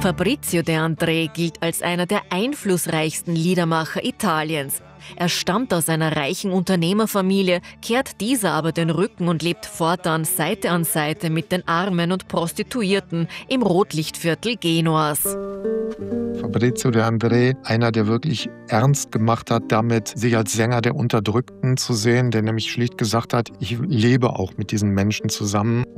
Fabrizio De André gilt als einer der einflussreichsten Liedermacher Italiens. Er stammt aus einer reichen Unternehmerfamilie, kehrt dieser aber den Rücken und lebt fortan Seite an Seite mit den Armen und Prostituierten im Rotlichtviertel Genuas. Fabrizio De André, einer, der wirklich ernst gemacht hat, damit sich als Sänger der Unterdrückten zu sehen, der nämlich schlicht gesagt hat, ich lebe auch mit diesen Menschen zusammen.